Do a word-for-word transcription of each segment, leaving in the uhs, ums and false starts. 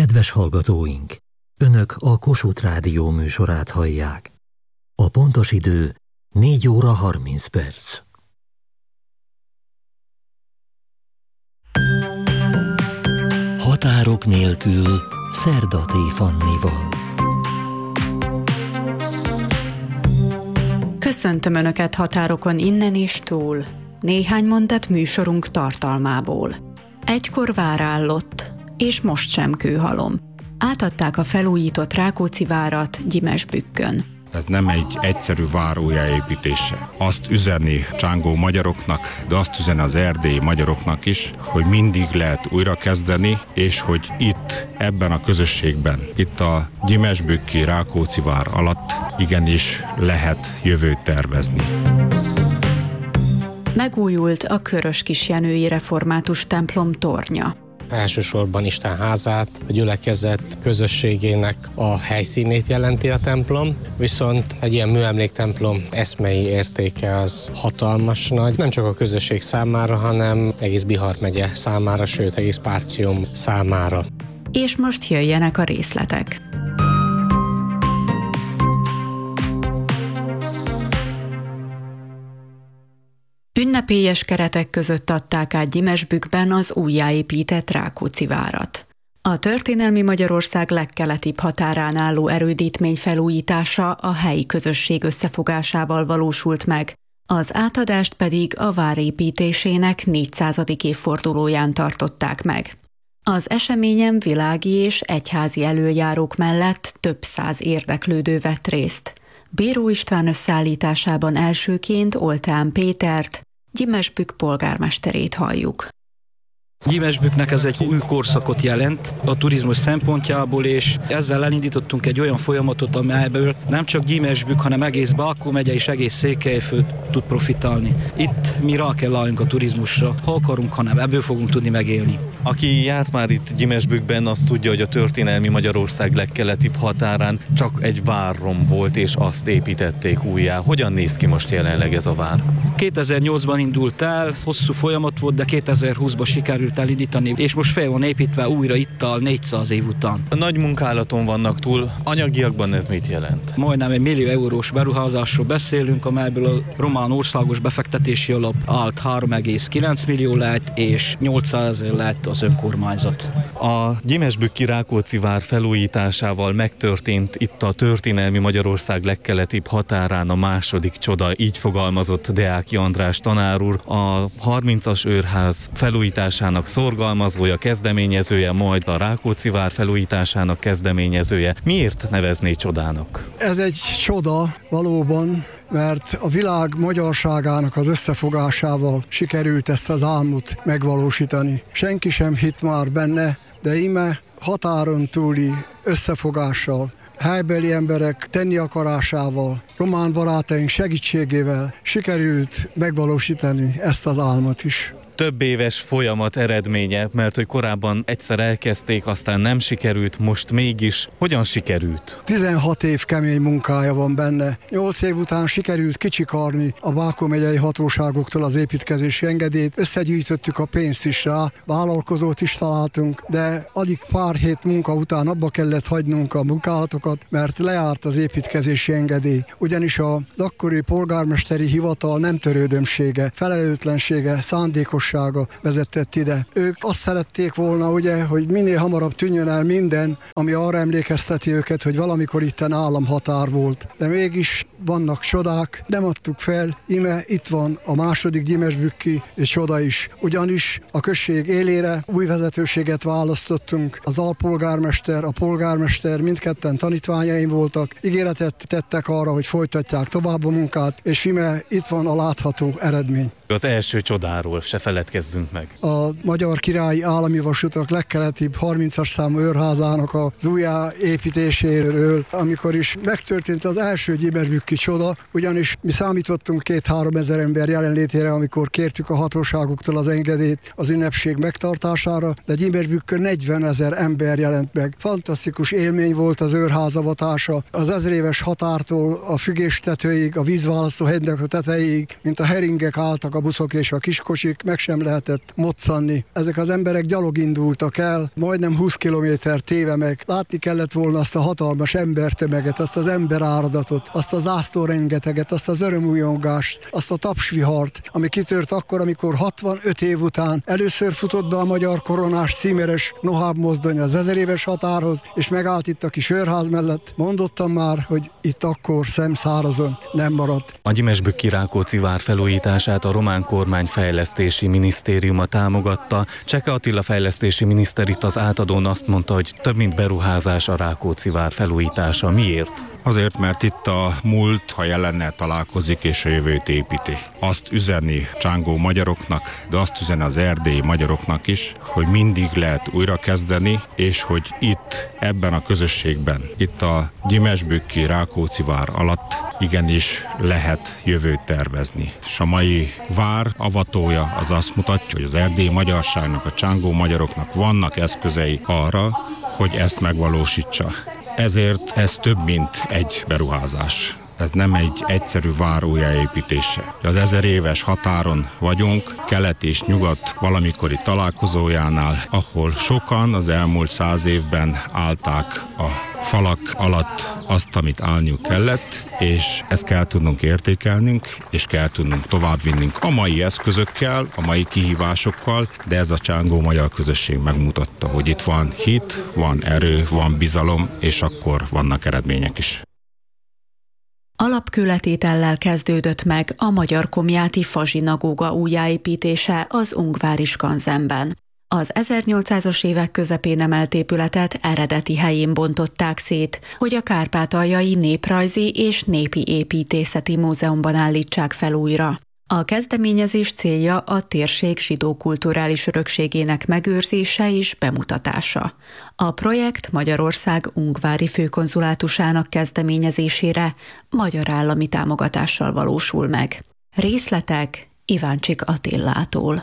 Kedves hallgatóink! Önök a Kossuth Rádió műsorát hallják. A pontos idő négy óra harminc perc. Határok nélkül Szerda T. Fannival. Köszöntöm Önöket határokon innen és túl. Néhány mondat műsorunk tartalmából. Egykor vár állott, és most sem kőhalom. Átadták a felújított Rákóczi-várat Gyimesbükkön. Ez nem egy egyszerű vár újjáépítése. Azt üzeni csángó magyaroknak, de azt üzeni az erdélyi magyaroknak is, hogy mindig lehet újrakezdeni, és hogy itt, ebben a közösségben, itt a gyimesbükki Rákóczi-vár alatt igenis lehet jövőt tervezni. Megújult a Köröskisjenői Református templom tornya. Elsősorban Isten házát, a gyülekezet közösségének a helyszínét jelenti a templom, viszont egy ilyen műemléktemplom eszmei értéke az hatalmas nagy, nem csak a közösség számára, hanem egész Bihar megye számára, sőt egész Párcium számára. És most jöjjenek a részletek. Ünnepélyes keretek között adták át Gyimesbükkben az újjáépített Rákóczi-várat. A történelmi Magyarország legkeletibb határán álló erődítmény felújítása a helyi közösség összefogásával valósult meg, az átadást pedig a vár építésének négyszázadik évfordulóján tartották meg. Az eseményen világi és egyházi elöljárók mellett több száz érdeklődő vett részt. Bíró István összeállításában elsőként Oltán Pétert, Gyimesbükk polgármesterét halljuk. Gyimesbükknek ez egy új korszakot jelent a turizmus szempontjából, és ezzel elindítottunk egy olyan folyamatot, amelyből nem csak Gyimesbükk, hanem egész Balkó megye és egész Székelyföld tud profitálni. Itt mi rá kell álljunk a turizmusra, ha akarunk, hanem ebből fogunk tudni megélni. Aki járt már itt Gyimesbükkben, azt tudja, hogy a történelmi Magyarország legkeletibb határán csak egy várrom volt, és azt építették újjá. Hogyan néz ki most jelenleg ez a vár? kétezer-nyolcban indult el, hosszú folyamat volt, de kétezer-húszban sikerült elindítani, és most fel van építve újra ittal négyszáz év után. Nagy munkálaton vannak túl, anyagiakban ez mit jelent? Majdnem egy millió eurós beruházásról beszélünk, amelyből a román országos befektetési alap állt három egész kilenc millió lett, és nyolcszázezer lett az önkormányzat. A gyimesbükki Rákóczi-vár felújításával megtörtént itt a történelmi Magyarország legkeletibb határán a második csoda, így fogalmazott Deáki András tanár úr, a harmincas őrház felújításának szorgalmazója, kezdeményezője, majd a Rákóczi-vár felújításának kezdeményezője. Miért nevezné csodának? Ez egy csoda valóban, mert a világ magyarságának az összefogásával sikerült ezt az álmot megvalósítani. Senki sem hitt már benne, de íme határon túli összefogással, helybeli emberek tenni akarásával, román barátaink segítségével sikerült megvalósítani ezt az álmot is. Több éves folyamat eredménye, mert hogy korábban egyszer elkezdték, aztán nem sikerült, most mégis. Hogyan sikerült? tizenhat év kemény munkája van benne. nyolc év után sikerült kicsikarni a Balkó megyei hatóságoktól az építkezési engedélyt. Összegyűjtöttük a pénzt is rá, vállalkozót is találtunk, de alig pár hét munka után abba kellett hagynunk a munkálatokat, mert lejárt az építkezési engedély. Ugyanis az akkori polgármesteri hivatal nem törődömsége, felelőtlensége, szándékos vezetett ide. Ők azt szerették volna, ugye, hogy minél hamarabb tűnjön el minden, ami arra emlékezteti őket, hogy valamikor itten államhatár volt. De mégis vannak csodák, nem adtuk fel, ime itt van a második gyimesbükki csoda is. Ugyanis a község élére új vezetőséget választottunk. Az alpolgármester, a polgármester, mindketten tanítványaim voltak, ígéretet tettek arra, hogy folytatják tovább a munkát, és ime itt van a látható eredmény. Az első csodáról se feledkezzünk meg. A Magyar Királyi Állami Vasutak legkeletibb harmincas számú őrházának az újjáépítéséről, amikor is megtörtént az első gyimesbükki csoda, ugyanis mi számítottunk két-három ezer ember jelenlétére, amikor kértük a hatóságoktól az engedélyt az ünnepség megtartására, de Gyimesbükkön negyven ezer ember jelent meg. Fantasztikus élmény volt az őrház avatása, az ezréves határtól a fügéstetőig, a vízválasztó hegynek a tetejéig, mint a heringek álltak a buszok és a kiskosik, meg sem lehetett moccanni. Ezek az emberek gyalog indultak el, majdnem húsz kilométer téve meg. Látni kellett volna azt a hatalmas embertömeget, azt az emberáradatot, azt az zászló rengeteget, azt az örömújongást, azt a tapsvihart, ami kitört akkor, amikor hatvanöt év után először futott be a magyar koronás címeres Noháb mozdony az ezer éves határhoz, és megállt itt a kis őrház mellett. Mondottam már, hogy itt akkor szemszárazon nem maradt. A Gyimesbükki Rákóczi vár felújítását a román kormány fejlesztési minisztériuma támogatta. Cseke Attila fejlesztési miniszter itt az átadón azt mondta, hogy több mint beruházás a Rákóczi vár felújítása. Miért? Azért, mert itt a múlt, ha jelennel találkozik és a jövőt építi. Azt üzeni csángó magyaroknak, de azt üzeni az erdélyi magyaroknak is, hogy mindig lehet újrakezdeni, és hogy itt, ebben a közösségben, itt a Gyimesbükki Rákóczi vár alatt igenis lehet jövőt tervezni. És a mai vár avatója az azt mutatja, hogy az erdélyi magyarságnak, a csángó magyaroknak vannak eszközei arra, hogy ezt megvalósítsa. Ezért ez több, mint egy beruházás. Ez nem egy egyszerű vár újjáépítése. Az ezer éves határon vagyunk, kelet és nyugat valamikori találkozójánál, ahol sokan az elmúlt száz évben állták a falak alatt azt, amit állniuk kellett, és ezt kell tudnunk értékelnünk, és kell tudnunk továbbvinnünk a mai eszközökkel, a mai kihívásokkal, de ez a csángó magyar közösség megmutatta, hogy itt van hit, van erő, van bizalom, és akkor vannak eredmények is. Alapkőletétellel kezdődött meg a Magyar Komjáti fazsinagóga újjáépítése az Ungvári skanzenben. Az ezernyolcszázas évek közepén emelt épületet eredeti helyén bontották szét, hogy a Kárpátaljai Néprajzi és Népi Építészeti Múzeumban állítsák fel újra. A kezdeményezés célja a térség zsidó kulturális örökségének megőrzése és bemutatása. A projekt Magyarország ungvári főkonzulátusának kezdeményezésére magyar állami támogatással valósul meg. Részletek Iváncsik Attillától.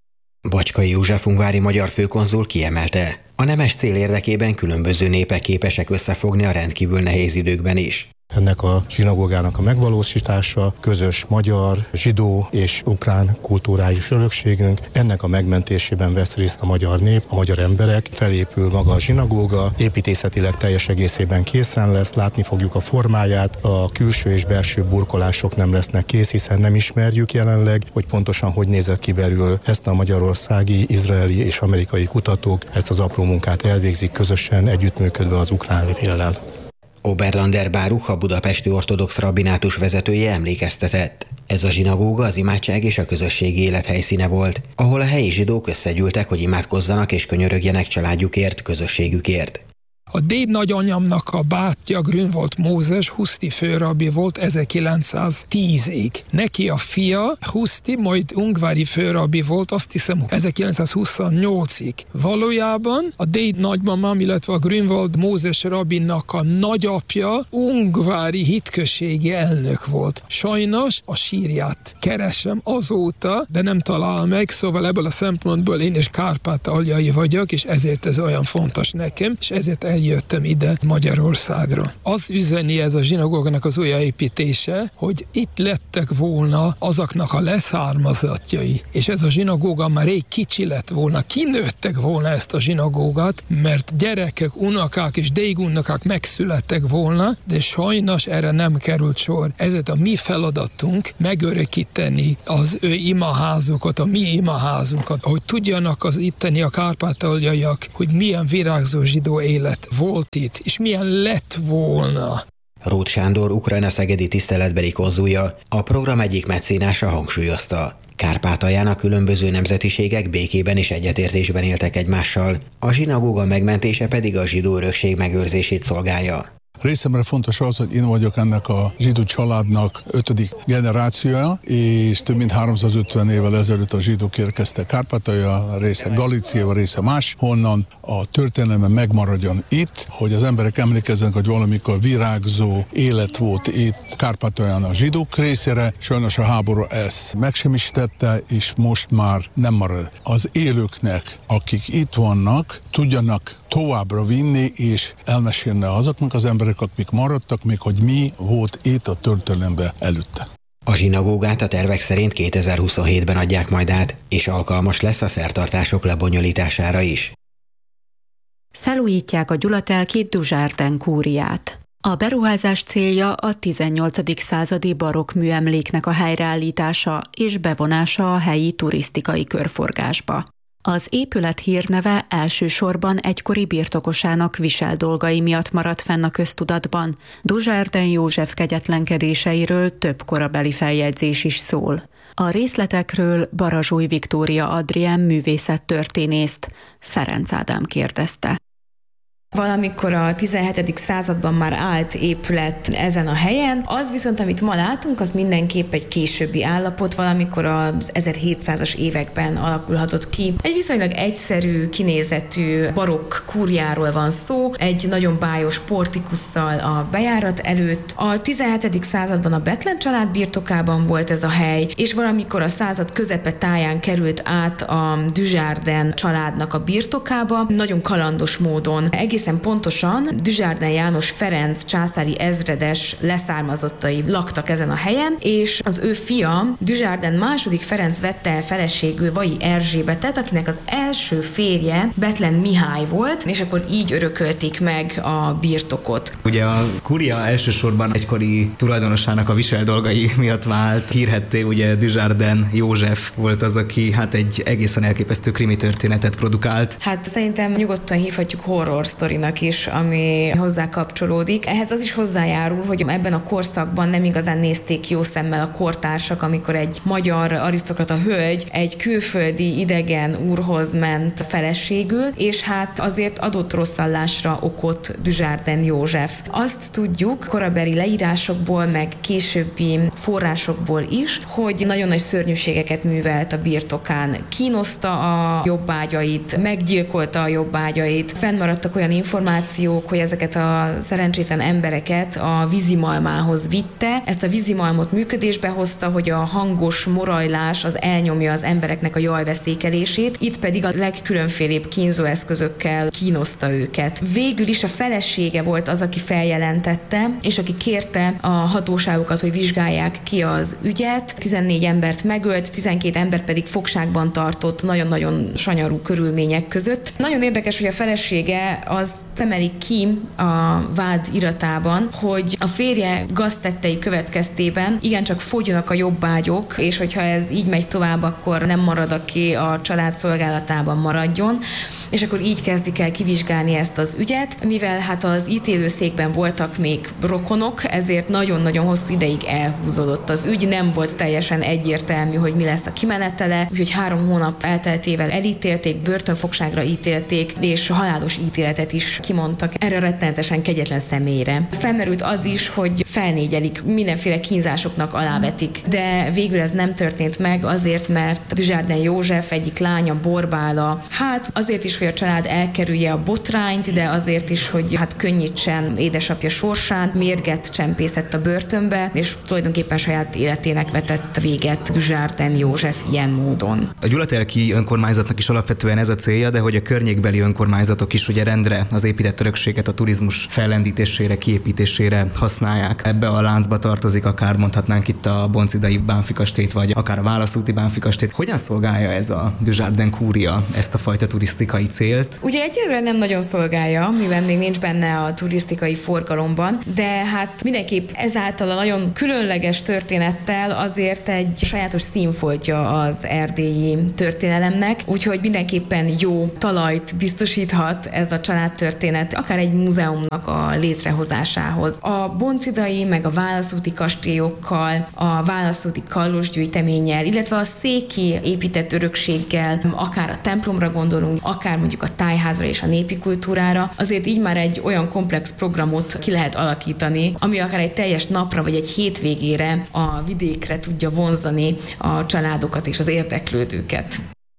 Bacskai József ungvári magyar főkonzul kiemelte, a nemes cél érdekében különböző népek képesek összefogni a rendkívül nehéz időkben is. Ennek a zsinagógának a megvalósítása közös magyar, zsidó és ukrán kulturális örökségünk. Ennek a megmentésében vesz részt a magyar nép, a magyar emberek. Felépül maga a zsinagóga, építészetileg teljes egészében készen lesz, látni fogjuk a formáját, a külső és belső burkolások nem lesznek kész, hiszen nem ismerjük jelenleg, hogy pontosan hogy nézett ki belül. Ezt a magyarországi, izraeli és amerikai kutatók ezt az apró munkát elvégzik közösen, együttműködve az ukrán féllel. Oberlander Báruch, a budapesti ortodox rabbinátus vezetője emlékeztetett. Ez a zsinagóga az imádság és a közösségi élet helyszíne volt, ahol a helyi zsidók összegyűltek, hogy imádkozzanak és könyörögjenek családjukért, közösségükért. A déd nagyanyamnak a bátyja Grünwald Mózes Huszti főrabbi volt ezerkilencszáztízig. Neki a fia Huszti, majd ungvári főrabbi volt, azt hiszem ezerkilencszázhuszonnyolcig. Valójában a déd nagymamám, illetve a Grünwald Mózes rabbinak a nagyapja ungvári hitközségi elnök volt. Sajnos a sírját keresem azóta, de nem talál meg, szóval ebből a szempontból én is kárpátaljai vagyok, és ezért ez olyan fontos nekem, és ezért el jöttem ide Magyarországra. Az üzeni ez a zsinagógának az újjáépítése, hogy itt lettek volna azoknak a leszármazottjai, és ez a zsinagóga már rég kicsi lett volna, kinőttek volna ezt a zsinagógát, mert gyerekek, unokák és dégunokák megszülettek volna, de sajnos erre nem került sor. Ezért a mi feladatunk megörökíteni az ő imaházukat, a mi imaházunkat, hogy tudjanak az itteni a kárpátaljaiak, hogy milyen virágzó zsidó élet volt itt, és milyen lett volna. Róth Sándor, Ukrajna szegedi tiszteletbeli konzulja, a program egyik mecénása hangsúlyozta. Kárpátalján a különböző nemzetiségek békében és egyetértésben éltek egymással, a zsinagóga megmentése pedig a zsidó örökség megőrzését szolgálja. Részemre fontos az, hogy én vagyok ennek a zsidó családnak ötödik generációja, és több mint háromszázötven évvel ezelőtt a zsidók érkeztek Kárpátalja, része Galícia, része más, honnan a történelme megmaradjon itt, hogy az emberek emlékezzenek, hogy valamikor virágzó élet volt itt Kárpátalján a zsidók részére, sajnos a háború ezt megsemmisítette, és most már nem marad. Az élőknek, akik itt vannak, tudjanak továbbra vinni és elmesélni azoknak az emberek, akik maradtak, még hogy mi volt itt a történelemben előtte. A zsinagógát a tervek szerint kétezer-huszonhétben adják majd át, és alkalmas lesz a szertartások lebonyolítására is. Felújítják a gyulatelki Dujardin kúriát. A beruházás célja a tizennyolcadik századi barokk műemléknek a helyreállítása és bevonása a helyi turisztikai körforgásba. Az épület hírneve elsősorban egykori birtokosának viseldolgai miatt maradt fenn a köztudatban. Dujardin József kegyetlenkedéseiről több korabeli feljegyzés is szól. A részletekről Barazsúj Viktória Adrien művészettörténészt Ferenc Ádám kérdezte. Valamikor a tizenhetedik században már állt épület ezen a helyen, az viszont, amit ma látunk, az mindenképp egy későbbi állapot, valamikor az ezerhétszázas években alakulhatott ki. Egy viszonylag egyszerű, kinézetű barokk kúriáról van szó, egy nagyon bájos portikusszal a bejárat előtt. A tizenhetedik században a Bethlen család birtokában volt ez a hely, és valamikor a század közepe táján került át a Dujardin családnak a birtokába, nagyon kalandos módon. Egész Egészen pontosan Dujardin János Ferenc császári ezredes leszármazottai laktak ezen a helyen, és az ő fia, Dujardin második Ferenc vette el feleségül Vai Erzsébetet, akinek az első férje Bethlen Mihály volt, és akkor így örökölték meg a birtokot. Ugye a kúria elsősorban egykori tulajdonosának a viseldolgai miatt vált hírhedté, ugye Dujardin József volt az, aki hát egy egészen elképesztő krimi történetet produkált. Hát szerintem nyugodtan hívhatjuk horror sztorinak is, ami hozzá kapcsolódik. Ehhez az is hozzájárul, hogy ebben a korszakban nem igazán nézték jó szemmel a kortársak, amikor egy magyar arisztokrata hölgy egy külföldi idegen úrhoz ment feleségül, és hát azért adott rosszallásra okot Dujardin József. Azt tudjuk korabeli leírásokból, meg későbbi forrásokból is, hogy nagyon nagy szörnyűségeket művelt a birtokán. Kínoszta a jobbágyait, meggyilkolta a jobbágyait, fennmaradtak olyan információk, hogy ezeket a szerencsétlen embereket a vízimalmához vitte. Ezt a vízimalmot működésbe hozta, hogy a hangos morajlás az elnyomja az embereknek a jajveszékelését, itt pedig a legkülönfélébb kínzóeszközökkel kínoszta őket. Végül is a felesége volt az, aki feljelentette, és aki kérte a hatóságokat, hogy vizsgálják ki az ügyet. tizennégy embert megölt, tizenkét ember pedig fogságban tartott nagyon-nagyon sanyarú körülmények között. Nagyon érdekes, hogy a felesége az emelik ki a vád iratában, hogy a férje gaztettei következtében igencsak fogynak a jobbágyok, és hogyha ez így megy tovább, akkor nem marad, aki a család szolgálatában maradjon, és akkor így kezdik el kivizsgálni ezt az ügyet. Mivel hát az ítélőszékben voltak még rokonok, ezért nagyon-nagyon hosszú ideig elhúzódott az ügy, nem volt teljesen egyértelmű, hogy mi lesz a kimenetele, úgyhogy három hónap elteltével elítélték, börtönfogságra ítélték, és halálos ítéletet is kimondtak erre a rettenetesen kegyetlen személyre. Felmerült az is, hogy felnégyelik, mindenféle kínzásoknak alávetik, de végül ez nem történt meg azért, mert Dujardin József egyik lánya, Borbála, hát azért is, hogy a család elkerülje a botrányt, de azért is, hogy hát könnyítsen édesapja sorsán, mérget csempészett a börtönbe, és tulajdonképpen saját életének vetett véget Dujardin József ilyen módon. A gyulatelki önkormányzatnak is alapvetően ez a célja, de hogy a környékbeli önkormányzatok is ugye rendre az épített örökséget a turizmus fellendítésére, kiépítésére használják. Ebbe a láncba tartozik akár mondhatnánk itt a Boncidai Bánfikastélyt, vagy akár a Válaszúti Bánfikastélyt. Hogyan szolgálja ez a Dujardin kúria ezt a fajta turisztikai célt? Ugye egyelőre nem nagyon szolgálja, mivel még nincs benne a turisztikai forgalomban, de hát mindenképp ezáltal a nagyon különleges történettel azért egy sajátos színfoltja az erdélyi történelemnek, úgyhogy mindenképpen jó talajt biztosíthat ez a családtörténet, akár egy múzeumnak a létrehozásához. A boncidai meg a válaszúti kastélyokkal, a válaszúti kallosgyűjteménnyel, illetve a széki épített örökséggel, akár a templomra gondolunk, akár mondjuk a tájházra és a népi kultúrára, azért így már egy olyan komplex programot ki lehet alakítani, ami akár egy teljes napra vagy egy hétvégére a vidékre tudja vonzani a családokat és az érdeklődőket.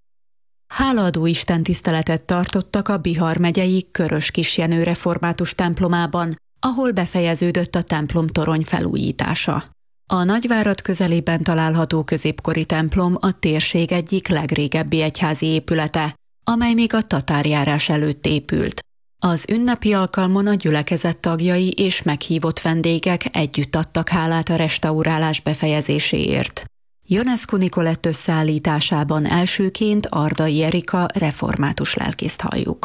Hálaadó istentiszteletet tartottak a Bihar megyei Körös-Kisjenő református templomában, ahol befejeződött a templomtorony felújítása. A Nagyvárad közelében található középkori templom a térség egyik legrégebbi egyházi épülete, amely még a tatárjárás előtt épült. Az ünnepi alkalmon a gyülekezet tagjai és meghívott vendégek együtt adtak hálát a restaurálás befejezéséért. Ionescu Nikolett összeállításában elsőként Ardai Erika református lelkészt halljuk.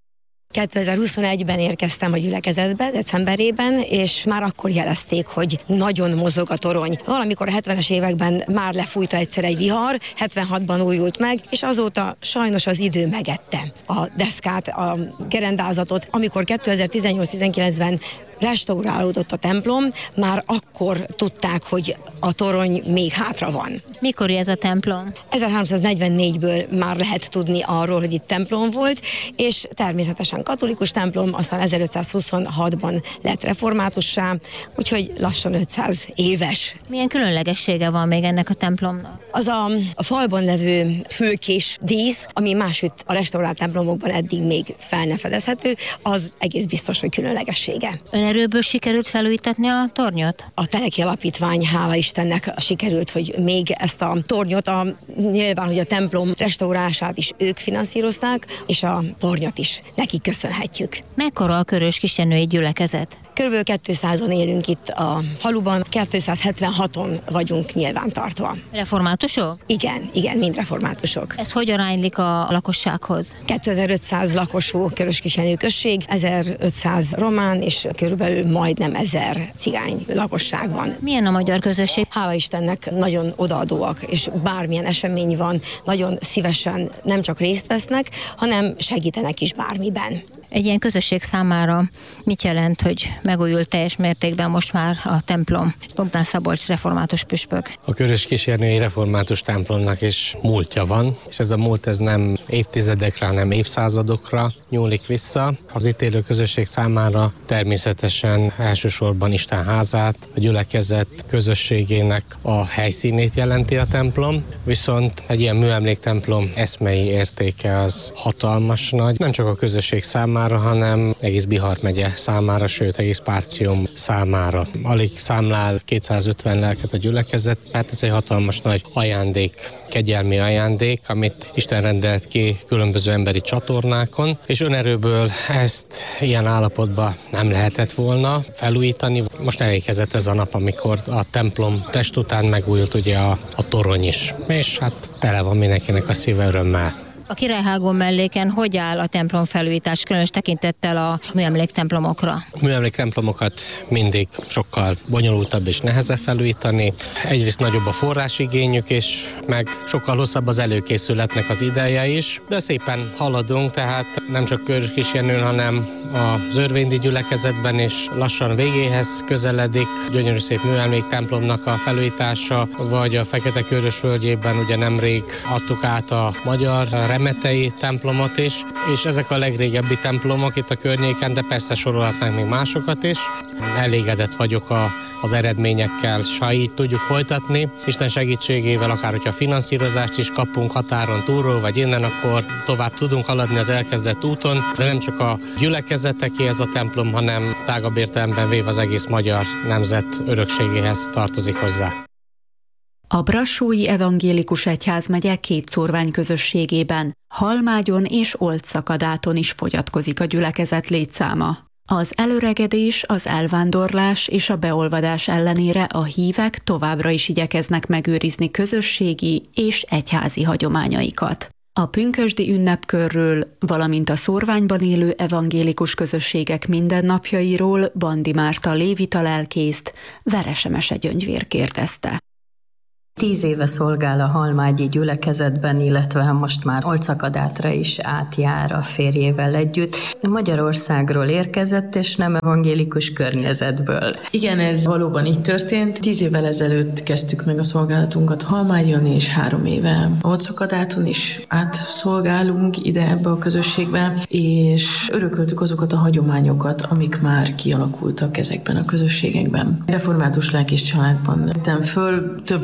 kétezer-huszonegyben érkeztem a gyülekezetbe, decemberében, és már akkor jelezték, hogy nagyon mozog a torony. Valamikor a hetvenes években már lefújta egyszer egy vihar, hetvenhatban újult meg, és azóta sajnos az idő megette a deszkát, a gerendázatot. Amikor kétezer-tizennyolc-tizenkilencben restaurálódott a templom, már akkor tudták, hogy a torony még hátra van. Mikor ez a templom? ezerháromszáznegyvennégyből már lehet tudni arról, hogy itt templom volt, és természetesen katolikus templom, aztán ezerötszázhuszonhatban lett reformátussá, úgyhogy lassan ötszáz éves. Milyen különlegessége van még ennek a templomnak? Az a, a falban levő fülkés dísz, ami másütt a restaurált templomokban eddig még fel ne fedezhető, az egész biztos, hogy különlegessége. Önerőből sikerült felújítatni a tornyot? A Teleki Alapítvány, hála Istennek sikerült, hogy még ezt a tornyot, a, nyilván, hogy a templom restaurálását is ők finanszírozták, és a tornyot is nekik köszönhetjük. Mekkora a Körös Kisjenői gyülekezet? Körülbelül kétszázan élünk itt a faluban, kétszázhetvenhaton vagyunk nyilvántartva. Reformátusok? Igen, igen, mind reformátusok. Ez hogy aránylik a lakossághoz? kétezer-ötszáz lakosú Körös-Kisjenő község, ezerötszáz román, és körülbelül majdnem ezer cigány lakosság van. Milyen a magyar közösség? Hála Istennek nagyon odaadóak, és bármilyen esemény van, nagyon szívesen nem csak részt vesznek, hanem segítenek is bármiben. Egy ilyen közösség számára mit jelent, hogy megújult teljes mértékben most már a templom? Bogdán Szabolcs református püspök. A Körös-Kisjenői református templomnak is múltja van, és ez a múlt ez nem évtizedekre, hanem évszázadokra nyúlik vissza. Az itt élő közösség számára természetesen elsősorban Isten házát, a gyülekezet közösségének a helyszínét jelenti a templom, viszont egy ilyen műemléktemplom eszmei értéke az hatalmas nagy, nem csak a közösség számára, hanem egész Bihar megye számára, sőt egész Párcium számára. Alig számlál kétszázötven lelket a gyülekezet, hát ez egy hatalmas nagy ajándék, kegyelmi ajándék, amit Isten rendelt ki különböző emberi csatornákon, és önerőből ezt ilyen állapotban nem lehetett volna felújítani. Most elérkezett ez a nap, amikor a templom test után megújult ugye a, a torony is, és hát tele van mindenkinek a szíve örömmel. A Királyhágón melléken hogy áll a templom felújítás, különös tekintettel a műemléktemplomokra? A műemléktemplomokat mindig sokkal bonyolultabb és nehezebb felújítani. Egyrészt nagyobb a forrásigényük, és meg sokkal hosszabb az előkészületnek az ideje is, de szépen haladunk, tehát nem csak Körös-Kisjenőn, hanem az örvénydi gyülekezetben is lassan végéhez közeledik. Gyönyörű szép műemléktemplomnak a felújítása, vagy a Fekete-Körös völgyében ugye nemrég adtuk át a magyar remetei templomot is, és ezek a legrégebbi templomok itt a környéken, de persze sorolhatnánk még másokat is. Elégedett vagyok a, az eredményekkel, s ha így tudjuk folytatni, Isten segítségével, akár hogyha finanszírozást is kapunk határon túlról, vagy innen, akkor tovább tudunk haladni az elkezdett úton, de nem csak a gyülekezeteké ez a templom, hanem tágabb értelemben véve az egész magyar nemzet örökségéhez tartozik hozzá. A Brassói Evangélikus Egyházmegye két szórvány közösségében, Halmágyon és Oldszakadáton is fogyatkozik a gyülekezet létszáma. Az előregedés, az elvándorlás és a beolvadás ellenére a hívek továbbra is igyekeznek megőrizni közösségi és egyházi hagyományaikat. A pünkösdi ünnepkörről, valamint a szórványban élő evangélikus közösségek mindennapjairól Bandi Márta lévita lelkészt Veresemese Gyöngyvér kérdezte. Tíz éve szolgál a halmágyi gyülekezetben, illetve most már Oldszakadátra is átjár a férjével együtt. Magyarországról érkezett, és nem evangélikus környezetből. Igen, ez valóban így történt. Tíz évvel ezelőtt kezdtük meg a szolgálatunkat Halmágyon, és három éve Oldszakadáton is átszolgálunk ide ebbe a közösségbe, és örököltük azokat a hagyományokat, amik már kialakultak ezekben a közösségekben. Református lelkész családban lettem föl, több generáció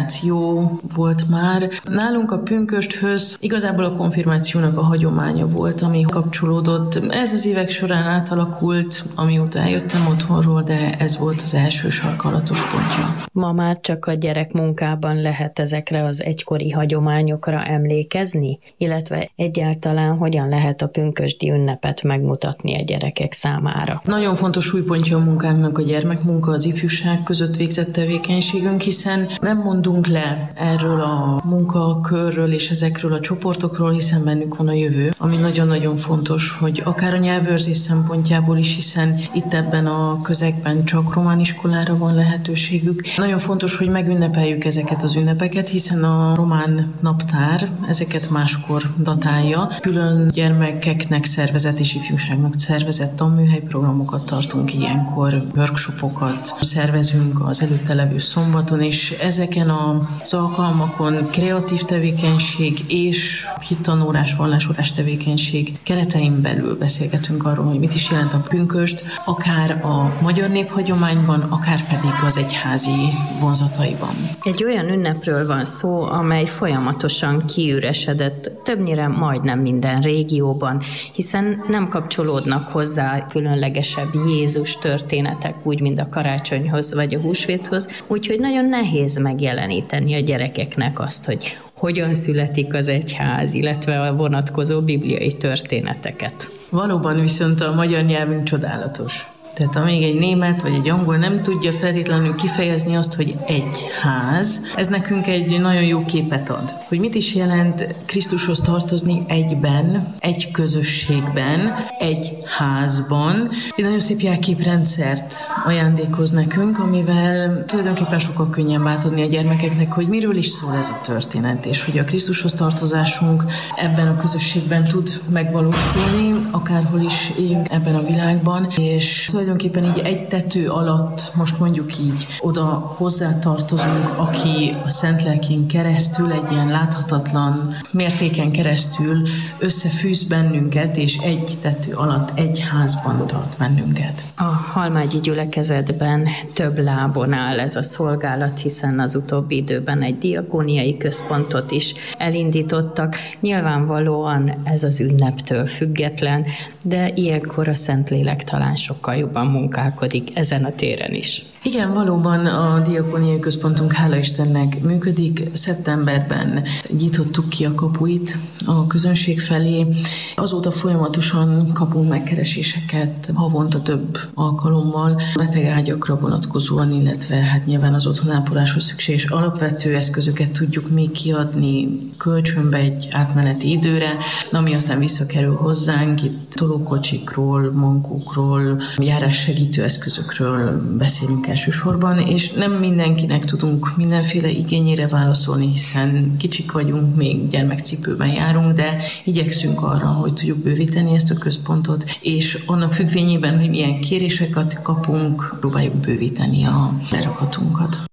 generáció volt már. Nálunk a pünkösthöz igazából a konfirmációnak a hagyománya volt, ami kapcsolódott. Ez az évek során átalakult, amióta eljöttem otthonról, de ez volt az első sarkalatos pontja. Ma már csak a gyerekmunkában lehet ezekre az egykori hagyományokra emlékezni, illetve egyáltalán hogyan lehet a pünkösdi ünnepet megmutatni a gyerekek számára. Nagyon fontos súlypontja a munkánknak a gyermekmunka, az ifjúság között végzett tevékenységünk, hiszen nem mondunk le erről a munkakörről és ezekről a csoportokról, hiszen bennük van a jövő, ami nagyon-nagyon fontos, hogy akár a nyelvőrzés szempontjából is, hiszen itt ebben a közegben csak román iskolára van lehetőségük. Nagyon fontos, hogy megünnepeljük ezeket az ünnepeket, hiszen a román naptár ezeket máskor datálja. Külön gyermekeknek szervezett és ifjúságnak szervezett tanműhelyprogramokat tartunk ilyenkor, workshopokat szervezünk az előtte levő szombaton, és ezeken az alkalmakon kreatív tevékenység és hittanórás, vallásórás tevékenység keretein belül beszélgetünk arról, hogy mit is jelent a pünkösd, akár a magyar néphagyományban, akár pedig az egyházi vonzataiban. Egy olyan ünnepről van szó, amely folyamatosan kiüresedett, többnyire majdnem minden régióban, hiszen nem kapcsolódnak hozzá különlegesebb Jézus történetek, úgy, mint a karácsonyhoz vagy a húsvéthoz, úgyhogy nagyon nehéz megjeleníteni a gyerekeknek azt, hogy hogyan születik az egyház, illetve a vonatkozó bibliai történeteket. Valóban viszont a magyar nyelvünk csodálatos. Tehát amíg egy német vagy egy angol nem tudja feltétlenül kifejezni azt, hogy egy ház, ez nekünk egy nagyon jó képet ad. Hogy mit is jelent Krisztushoz tartozni egyben, egy közösségben, egy házban. Egy nagyon szép jelképrendszert ajándékoz nekünk, amivel tulajdonképpen sokkal könnyebb átadni a gyermekeknek, hogy miről is szól ez a történet, és hogy a Krisztushoz tartozásunk ebben a közösségben tud megvalósulni, akárhol is élünk ebben a világban, és tulajdonképpen így egy tető alatt, most mondjuk így, oda hozzátartozunk, aki a Szent Lelkén keresztül, egy ilyen láthatatlan mértéken keresztül összefűz bennünket, és egy tető alatt, egy házban tart bennünket. A halmágyi gyülekezetben több lábon áll ez a szolgálat, hiszen az utóbbi időben egy diakóniai központot is elindítottak. Nyilvánvalóan ez az ünneptől független, de ilyenkor a Szentlélek talán sokkal jobban munkálkodik ezen a téren is. Igen, valóban a diakóniai központunk, hála Istennek, működik. Szeptemberben nyitottuk ki a kapuit a közönség felé. Azóta folyamatosan kapunk megkereséseket, havonta több alkalommal, betegágyakra vonatkozóan, illetve hát nyilván az otthonápoláshoz szükséges alapvető eszközöket tudjuk még kiadni kölcsönbe egy átmeneti időre, ami aztán visszakerül hozzánk. Itt tolókocsikról, mankókról, járássegítő eszközökről beszélünk elsősorban, és nem mindenkinek tudunk mindenféle igényére válaszolni, hiszen kicsik vagyunk, még gyermekcipőben járunk, de igyekszünk arra, hogy tudjuk bővíteni ezt a központot, és annak függvényében, hogy milyen kéréseket kapunk, próbáljuk bővíteni a lerakatunkat.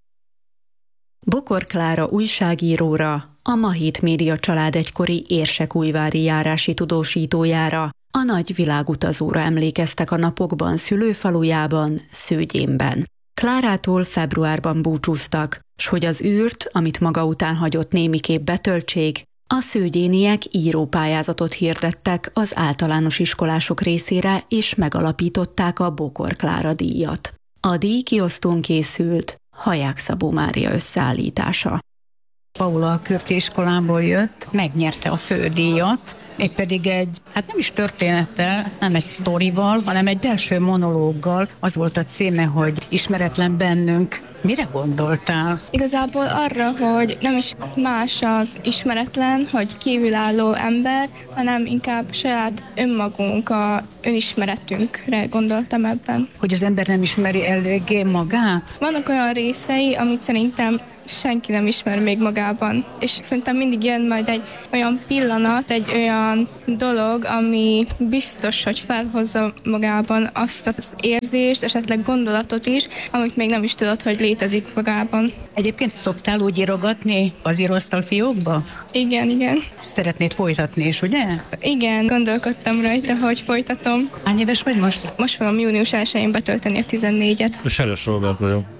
Bokor Klára újságíróra, a Mahit Média család egykori érsekújvári járási tudósítójára, a nagy világutazóra emlékeztek a napokban szülőfalujában, Szőgyénben. Klárától februárban búcsúztak, s hogy az űrt, amit maga után hagyott némiképp betöltsék, a szőgyéniek írópályázatot hirdettek az általános iskolások részére, és megalapították a Bokor Klára díjat. A díj kiosztón készült Haják Szabó Mária összeállítása. Paula a Kürti iskolából jött, megnyerte a fődíjat, mégpedig egy, hát nem is történettel, nem egy sztorival, hanem egy belső monológgal. Az volt a címe, hogy Ismeretlen bennünk. Mire gondoltál? Igazából arra, hogy nem is más az ismeretlen, hogy kívülálló ember, hanem inkább saját önmagunk, a önismeretünkre gondoltam ebben. Hogy az ember nem ismeri eléggé magát? Vannak olyan részei, amit szerintem senki nem ismer még magában, és szerintem mindig jön majd egy olyan pillanat, egy olyan dolog, ami biztos, hogy felhozza magában azt az érzést, esetleg gondolatot is, amit még nem is tudod, hogy létezik magában. Egyébként szoktál úgy írogatni az íróasztal fiókba? Igen, igen. Szeretnéd folytatni is, ugye? Igen, gondolkodtam rajta, hogy folytatom. Hány éves vagy most? Most fogom június elsején betölteni a tizennégyet. Seres Robert vagyok.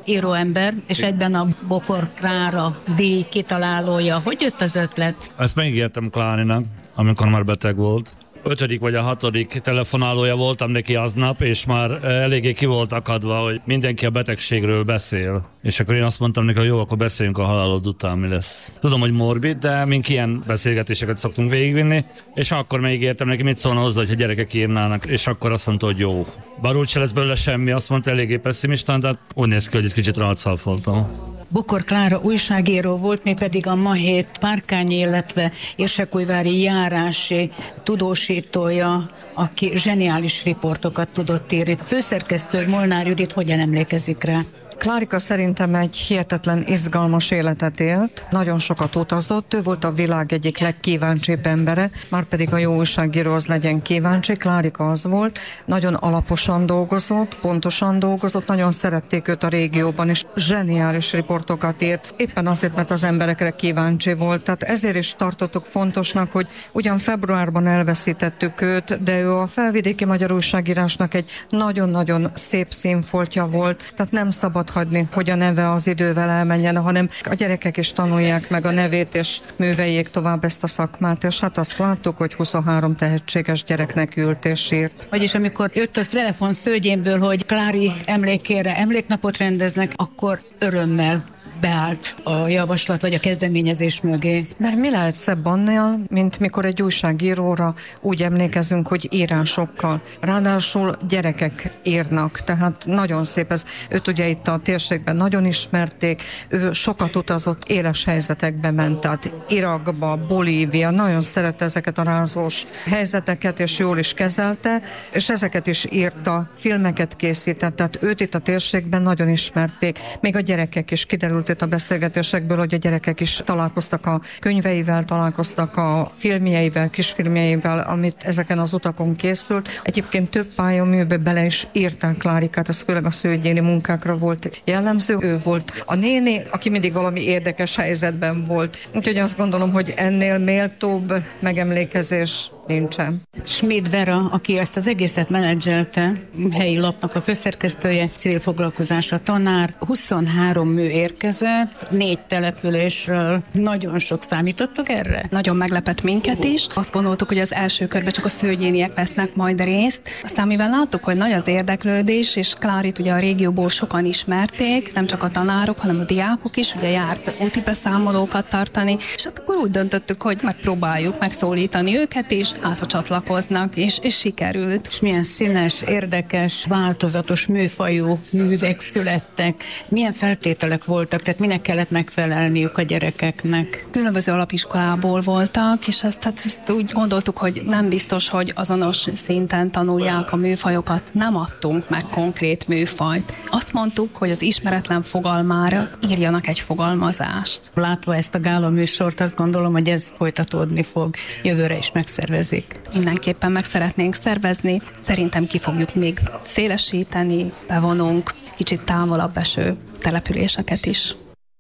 íróember, és egyben a Bokor Klára díj kitalálója. Hogy jött az ötlet? Ezt megígértem Klárinak, amikor már beteg volt. Ötödik vagy a hatodik telefonálója voltam neki aznap, és már eléggé ki volt akadva, hogy mindenki a betegségről beszél. És akkor én azt mondtam neki, hogy jó, akkor beszéljünk a halálod után, mi lesz. Tudom, hogy morbid, de mink ilyen beszélgetéseket szoktunk végigvinni, és akkor megígértem neki, mit szólna hozzá, hogy a gyerekek írnának, és akkor azt mondta, hogy jó. Bár úgy se lesz belőle semmi, azt mondta, eléggé pessimistán, de úgy néz ki, hogy egy kicsit rátszalfoltam. Bokor Klára újságíró volt, mi pedig a Ma Hét párkányi, illetve érsekújvári járási tudósítója, aki zseniális riportokat tudott írni. Főszerkesztő Molnár Judit hogyan emlékezik rá? Klárika szerintem egy hihetetlen izgalmas életet élt, nagyon sokat utazott, ő volt a világ egyik legkíváncsibb embere, már pedig a jó újságíró az legyen kíváncsi, Klárika az volt, nagyon alaposan dolgozott, pontosan dolgozott, nagyon szerették őt a régióban, és zseniális riportokat írt, éppen azért, mert az emberekre kíváncsi volt, tehát ezért is tartottuk fontosnak, hogy ugyan februárban elveszítettük őt, de ő a felvidéki magyar újságírásnak egy nagyon-nagyon szép színfoltja volt, tehát nem szabad hagyni, hogy a neve az idővel elmenjen, hanem a gyerekek is tanulják meg a nevét, és műveljék tovább ezt a szakmát, és hát azt láttuk, hogy huszonhárom tehetséges gyereknek ült és írt. Vagyis amikor jött az telefon szőgyémből, hogy Klári emlékére emléknapot rendeznek, akkor örömmel beállt a javaslat vagy a kezdeményezés mögé. Mert mi lehet szebb annál, mint mikor egy újságíróra úgy emlékezünk, hogy írásokkal. Ráadásul gyerekek írnak, tehát nagyon szép ez. Őt ugye itt a térségben nagyon ismerték, ő sokat utazott, éles helyzetekbe ment, tehát Irakba, Bolívia, nagyon szerette ezeket a rázós helyzeteket, és jól is kezelte, és ezeket is írta, filmeket készített, tehát őt itt a térségben nagyon ismerték. Még a gyerekek is kiderült itt a beszélgetésekből, hogy a gyerekek is találkoztak a könyveivel, találkoztak a filmjeivel, kisfilmjeivel, amit ezeken az utakon készült. Egyébként több pályaműbe bele is írták Klárikát, ez főleg a szőgyéni munkákra volt jellemző. Ő volt a néni, aki mindig valami érdekes helyzetben volt. Úgyhogy azt gondolom, hogy ennél méltóbb megemlékezés nincsen. Schmid Vera, aki ezt az egészet menedzselte, helyi lapnak a főszerkesztője, civil foglalkozása tanár, huszonhárom mű érkezett, négy településről. Nagyon sok számítottak erre? Nagyon meglepett minket is. Azt gondoltuk, hogy az első körben csak a szőgyéniek vesznek majd részt. Aztán mivel láttuk, hogy nagy az érdeklődés, és Klárit ugye a régióból sokan ismerték, nem csak a tanárok, hanem a diákok is, ugye járt úti beszámolókat tartani, és hát akkor úgy döntöttük, hogy megpróbáljuk megszólítani őket is, hát ha csatlakoznak, és, és sikerült. És milyen színes, érdekes, változatos műfajú művek születtek, milyen feltételek voltak, tehát minek kellett megfelelniük a gyerekeknek? Különböző alapiskolából voltak, és ezt, hát ezt úgy gondoltuk, hogy nem biztos, hogy azonos szinten tanulják a műfajokat, nem adtunk meg konkrét műfajt. Azt mondtuk, hogy az ismeretlen fogalmára írjanak egy fogalmazást. Látva ezt a gála műsort, azt gondolom, hogy ez folytatódni fog, jövőre is megszervezik. Mindenképpen meg szeretnénk szervezni, szerintem ki fogjuk még szélesíteni, bevonunk kicsit távolabb eső településeket is.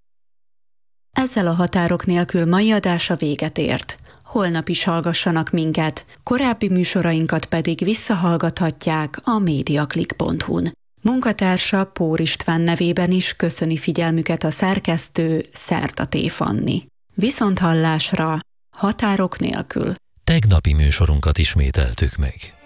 Ezzel a Határok nélkül mai adása véget ért. Holnap is hallgassanak minket, korábbi műsorainkat pedig visszahallgathatják a mediaclick pont hu-n. Munkatársa Pór István nevében is köszöni figyelmüket a szerkesztő Szertaté Fanni. Viszonthallásra, Határok nélkül. Tegnapi műsorunkat ismételtük meg.